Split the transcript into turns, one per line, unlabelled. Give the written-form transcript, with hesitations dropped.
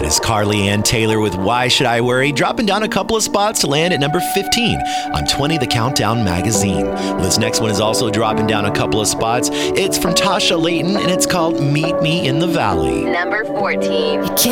That is Carly Ann Taylor with Why Should I Worry, dropping down a couple of spots to land at number 15 on 20 The Countdown magazine. Well, this next one is also dropping down a couple of spots. It's from Tasha Layton, and it's called Meet Me in the Valley.
Number 14.